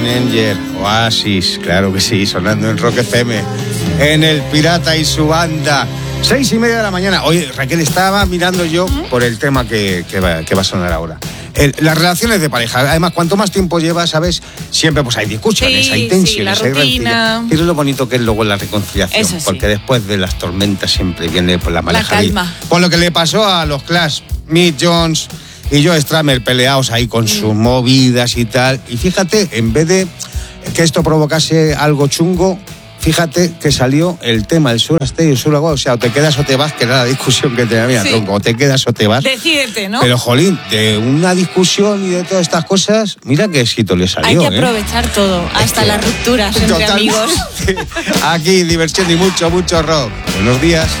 Angel, Oasis, claro que sí, sonando en Rock FM, en El Pirata y su banda. 6:30 de la mañana. Oye, Raquel, estaba mirando yo por el tema que va a sonar ahora. Las relaciones de pareja, además, cuanto más tiempo llevas, ¿sabes? Siempre pues hay discusiones, hay tensiones, la rutina. Y es lo bonito que es luego la reconciliación, Eso sí. porque después de las tormentas siempre viene por la maneja. La calma. Por lo que le pasó a los Clash, Mick Jones y Joe Strummer peleados ahí con sus movidas y tal. Y fíjate, en vez de que esto provocase algo chungo, fíjate que salió el tema, el Sur Stay y el Sur Go. O sea, o te quedas o te vas, que era la discusión que tenía. Mira, tronco, o te quedas o te vas. Decídete, ¿no? Pero, jolín, de una discusión y de todas estas cosas, mira qué éxito le salió. Hay que aprovechar todo, hasta las rupturas entre amigos. Aquí, diversión y mucho, mucho rock. Buenos días.